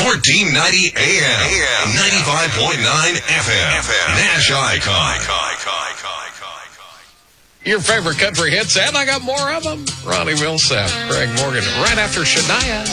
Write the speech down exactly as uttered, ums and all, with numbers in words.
fourteen ninety A M, ninety-five point nine F M, Nash Icon. Your favorite country hits, and I got more of them. Ronnie Millsap, Craig Morgan, right after Shania.